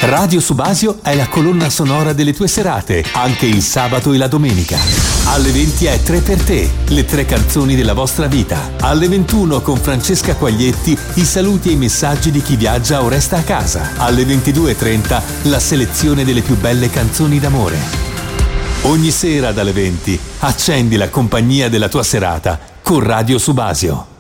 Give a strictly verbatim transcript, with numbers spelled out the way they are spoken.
Radio Subasio è la colonna sonora delle tue serate, anche il sabato e la domenica. Alle venti è Tre per te, le tre canzoni della vostra vita. Alle ventuno con Francesca Quaglietti i saluti e i messaggi di chi viaggia o resta a casa. Alle ventidue e trenta la selezione delle più belle canzoni d'amore. Ogni sera dalle venti accendi la compagnia della tua serata con Radio Subasio.